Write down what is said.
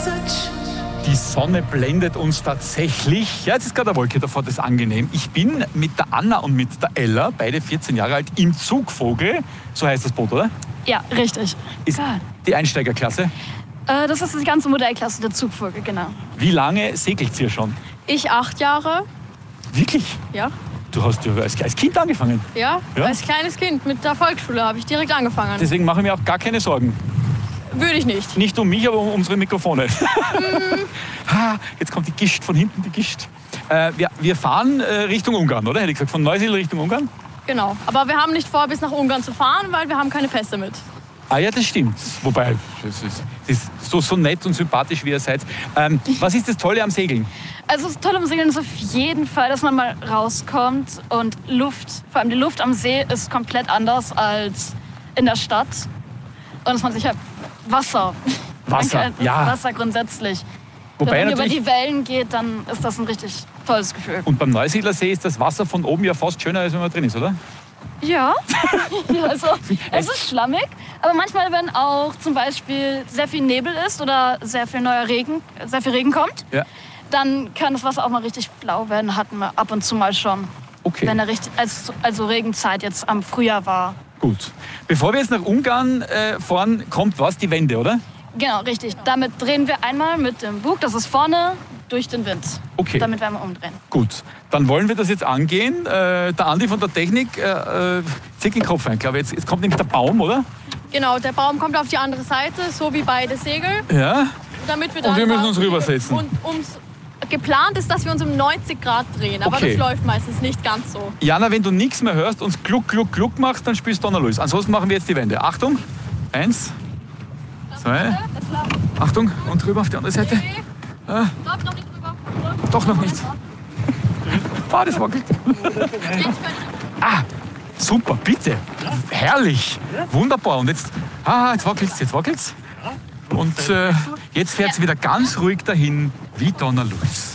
Die Sonne blendet uns tatsächlich. Ja, jetzt ist gerade eine Wolke davor, das ist angenehm. Ich bin mit der Anna und mit der Ella, beide 14 Jahre alt, im Zugvogel. So heißt das Boot, oder? Ja, richtig. Ist die Einsteigerklasse? Das ist die ganze Modellklasse der Zugvogel, genau. Wie lange segelt ihr schon? Ich 8 Jahre. Wirklich? Ja. Du hast ja als Kind angefangen. Ja, als kleines Kind mit der Volksschule habe ich direkt angefangen. Deswegen mache ich mir auch gar keine Sorgen. Würde ich nicht. Nicht um mich, aber um unsere Mikrofone. Jetzt kommt die Gischt von hinten, die Gischt. Wir fahren Richtung Ungarn, oder? Hätte ich gesagt, von Neusiedl Richtung Ungarn? Genau. Aber wir haben nicht vor, bis nach Ungarn zu fahren, weil wir haben keine Pässe mit. Ah ja, das stimmt. Wobei, das ist so nett und sympathisch, wie ihr seid. Was ist das Tolle am Segeln? Also das Tolle am Segeln ist auf jeden Fall, dass man mal rauskommt und Luft, vor allem die Luft am See ist komplett anders als in der Stadt. Und dass man sich halt Wasser grundsätzlich. Wobei wenn man über die Wellen geht, dann ist das ein richtig tolles Gefühl. Und beim Neusiedler See ist das Wasser von oben ja fast schöner, als wenn man drin ist, oder? Ja, also, es ist schlammig, aber manchmal, wenn auch zum Beispiel sehr viel Nebel ist oder sehr viel Regen kommt, ja, dann kann das Wasser auch mal richtig blau werden, hatten wir ab und zu mal schon. Okay. Wenn also Regenzeit jetzt am Frühjahr war. Gut. Bevor wir jetzt nach Ungarn fahren, kommt was? Die Wende, oder? Genau, richtig. Damit drehen wir einmal mit dem Bug, das ist vorne, durch den Wind. Okay. Damit werden wir umdrehen. Gut, dann wollen wir das jetzt angehen. Der Andi von der Technik zieht den Kopf ein. Ich glaube, jetzt kommt nämlich der Baum, oder? Genau, der Baum kommt auf die andere Seite, so wie beide Segel. Ja. Damit wir dann und wir müssen uns rübersetzen. Und geplant ist, dass wir uns um 90 Grad drehen, aber das läuft meistens nicht ganz so. Jana, wenn du nichts mehr hörst und gluck, gluck, gluck machst, dann spielst du Donner los. Ansonsten machen wir jetzt die Wende. Achtung, 1, 2, Achtung, und rüber auf die andere Seite. Noch nicht rüber. Doch noch nicht. Das wackelt. Super, bitte. Herrlich. Wunderbar. Und jetzt wackelt's. Und jetzt fährt es wieder ganz ruhig dahin, wie Donnerluis.